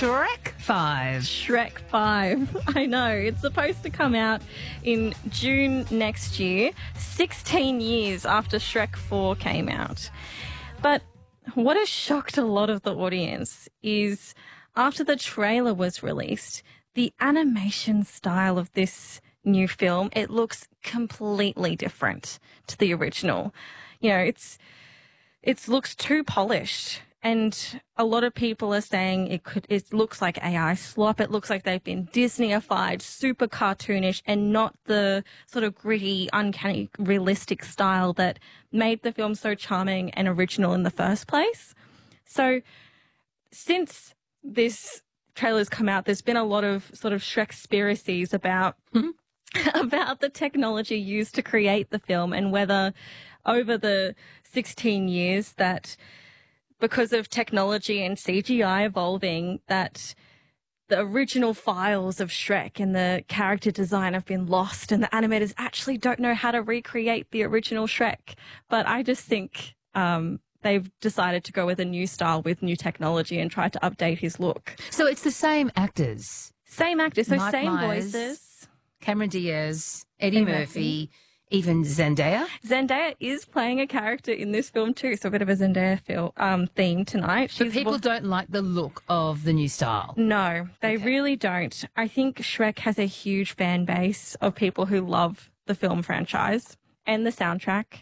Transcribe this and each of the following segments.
Shrek 5. Shrek 5. I know. It's supposed to come out in June next year, 16 years after Shrek 4 came out. But what has shocked a lot of the audience is after the trailer was released, the animation style of this new film, it looks completely different to the original. You know, it looks too polished. And a lot of people are saying it looks like AI slop. It looks like they've been Disneyified, super cartoonish, and not the sort of gritty, uncanny, realistic style that made the film so charming and original in the first place. So since this trailer's come out, there's been a lot of sort of Shrekspiracies about about the technology used to create the film and whether over the 16 years that because of technology and CGI evolving, that the original files of Shrek and the character design have been lost and the animators actually don't know how to recreate the original Shrek. But I just think they've decided to go with a new style with new technology and try to update his look. So it's the same actors? Same actors, so Mike same Myers, voices. Cameron Diaz, Eddie Murphy. Even Zendaya? Zendaya is playing a character in this film too, so a bit of a Zendaya theme tonight. But people don't like the look of the new style. No, they really don't. I think Shrek has a huge fan base of people who love the film franchise and the soundtrack.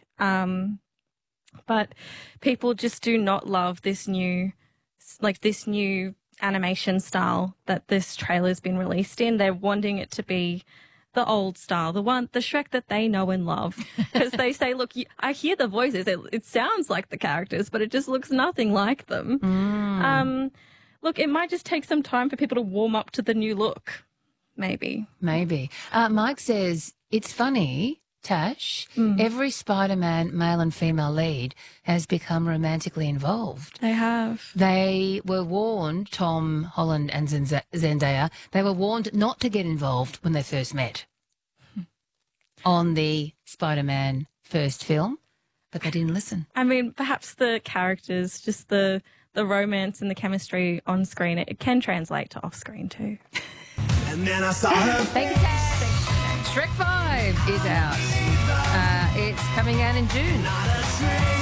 But people just do not love this new animation style that this trailer's been released in. They're wanting it to be the old style, the Shrek that they know and love. Because they say, look, I hear the voices. It sounds like the characters, but it just looks nothing like them. Look, it might just take some time for people to warm up to the new look. Maybe. Mike says, it's funny, Tash, every Spider-Man male and female lead has become romantically involved. They have. They were warned, Tom Holland and Zendaya, they were warned not to get involved when they first met on the Spider-Man first film, but they didn't listen. I mean, perhaps the characters, just the romance and the chemistry on screen, it can translate to off-screen too. And then I saw her. Thank you, Tash. Shrek 5 is out. It's coming out in June.